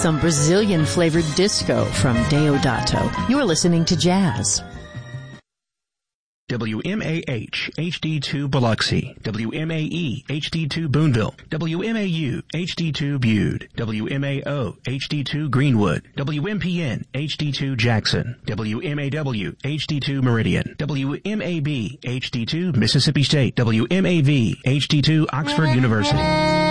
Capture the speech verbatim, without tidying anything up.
some Brazilian-flavored disco from Deodato. You're listening to Jazz. W M A H, H D two Biloxi, W M A E, H D two Boonville, W M A U, H D two Bude, W M A O, H D two Greenwood, W M P N, H D two Jackson, W M A W, H D two Meridian, W M A B, H D two Mississippi State, W M A V, H D two Oxford University.